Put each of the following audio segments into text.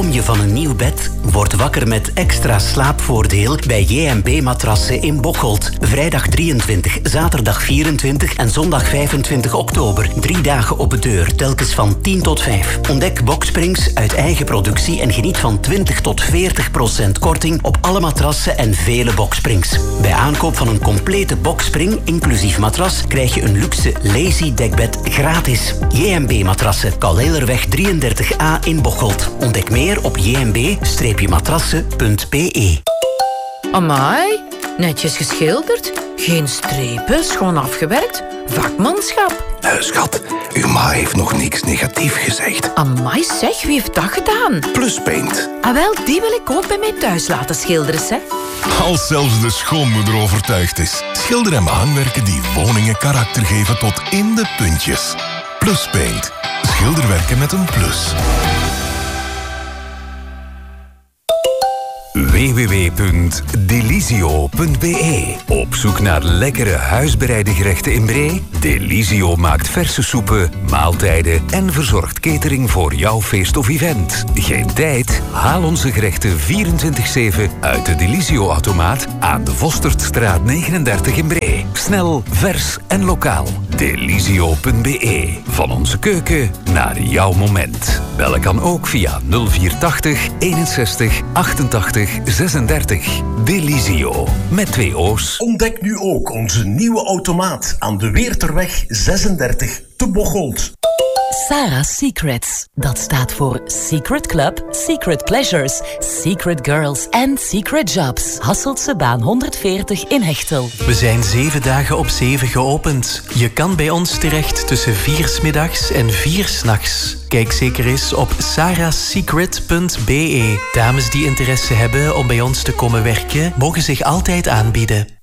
Droom je van een nieuw bed? Word wakker met extra slaapvoordeel bij JMB Matrassen in Bocholt. Vrijdag 23, zaterdag 24 en zondag 25 oktober. 3 dagen op de deur, telkens van 10 tot 5. Ontdek boksprings uit eigen productie en geniet van 20 tot 40% korting op alle matrassen en vele boksprings. Bij aankoop van een complete bokspring, inclusief matras, krijg je een luxe lazy dekbed gratis. JMB Matrassen, Kallelerweg 33A in Bocholt. Ontdek meer op jmb-matrassen.be. Amai, netjes geschilderd, geen strepen, schoon afgewerkt, vakmanschap. Schat, uw ma heeft nog niks negatief gezegd. Amai zeg, wie heeft dat gedaan? Pluspaint. Ah wel, die wil ik ook bij mij thuis laten schilderen, hè. Als zelfs de schoonmoeder overtuigd is. Schilder- en behangwerken die woningen karakter geven tot in de puntjes. Pluspaint. Schilderwerken met een plus. www.delisio.be. Op zoek naar lekkere huisbereide gerechten in Bree? Delisio maakt verse soepen, maaltijden en verzorgt catering voor jouw feest of event. Geen tijd? Haal onze gerechten 24/7 uit de Delisio-automaat aan de Vostertstraat 39 in Bree. Snel, vers en lokaal. Delisio.be. Van onze keuken naar jouw moment. Bellen kan ook via 0480 61 88 36. Delisio. Met 2 O's. Ontdek nu ook onze nieuwe automaat aan de Weerterweg 36 te Bocholt. Sarah's Secrets. Dat staat voor Secret Club, Secret Pleasures, Secret Girls en Secret Jobs. Hasseltse baan 140 in Hechtel. We zijn 7 dagen op 7 geopend. Je kan bij ons terecht tussen 4 's middags en 4 's nachts. Kijk zeker eens op sarahsecret.be. Dames die interesse hebben om bij ons te komen werken, mogen zich altijd aanbieden.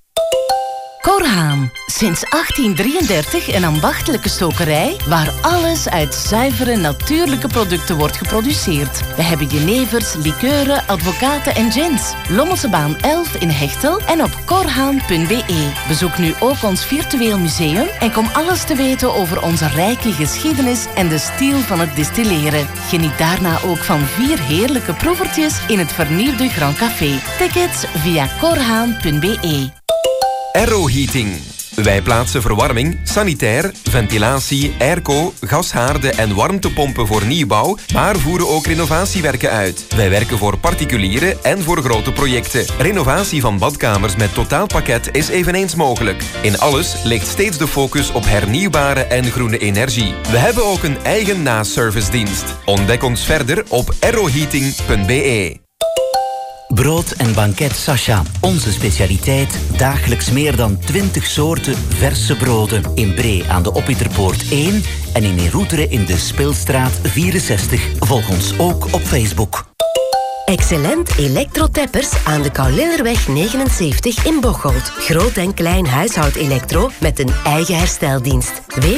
Korhaan. Sinds 1833 een ambachtelijke stokerij waar alles uit zuivere natuurlijke producten wordt geproduceerd. We hebben jenevers, likeuren, advocaten en gins. Lommelsebaan 11 in Hechtel en op korhaan.be. Bezoek nu ook ons virtueel museum en kom alles te weten over onze rijke geschiedenis en de stijl van het distilleren. Geniet daarna ook van 4 heerlijke proevertjes in het vernieuwde Grand Café. Tickets via korhaan.be. Aero Heating. Wij plaatsen verwarming, sanitair, ventilatie, airco, gashaarden en warmtepompen voor nieuwbouw, maar voeren ook renovatiewerken uit. Wij werken voor particulieren en voor grote projecten. Renovatie van badkamers met totaalpakket is eveneens mogelijk. In alles ligt steeds de focus op hernieuwbare en groene energie. We hebben ook een eigen na-servicedienst. Ontdek ons verder op aeroheating.be. Brood en banket Sacha. Onze specialiteit, dagelijks meer dan 20 soorten verse broden. In Bree aan de Oppieterpoort 1 en in Roeteren in de Speelstraat 64. Volg ons ook op Facebook. Excellent Elektroteppers aan de Kaulillerweg 79 in Bocholt. Groot en klein huishoudelectro met een eigen hersteldienst.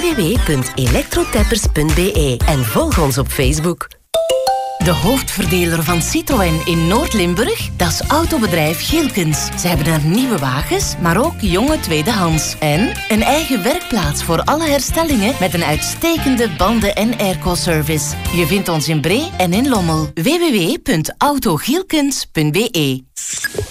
www.elektroteppers.be en volg ons op Facebook. De hoofdverdeler van Citroën in Noord-Limburg, dat is autobedrijf Gielkens. Ze hebben daar nieuwe wagens, maar ook jonge tweedehands. En een eigen werkplaats voor alle herstellingen met een uitstekende banden- en airco-service. Je vindt ons in Bree en in Lommel. www.autogielkens.be.